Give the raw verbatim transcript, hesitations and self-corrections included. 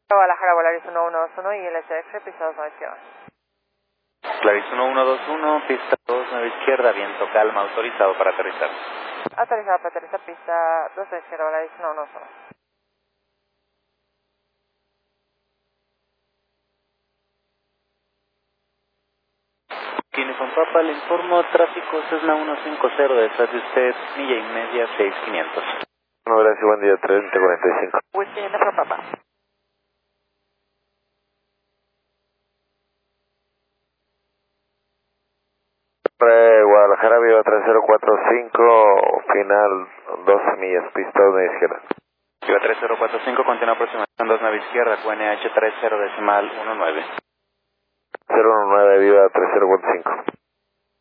Guadalajara, Volaris uno uno dos uno y el S F, pista dos nueve izquierda. Claris uno uno dos uno, pista dos nueve izquierda, viento calma, autorizado para aterrizar. Autorizado para aterrizar, pista dos nueve izquierda, Volaris uno uno dos uno. Kineson Papa, le informo, tráfico Cessna ciento cincuenta, detrás de usted, milla y media, seis mil quinientos. No, gracias, buen día, treinta cuarenta y cinco. Whiskey Uniform Papa. Eh, Guadalajara, Viva tres cero cuatro cinco, final doce millas, pista dos nueve izquierda. Viva tres cero cuatro cinco, continúa aproximación dos nueve izquierda, Q N H treinta decimal diecinueve. cero uno nueve, Viva tres cero cuatro cinco.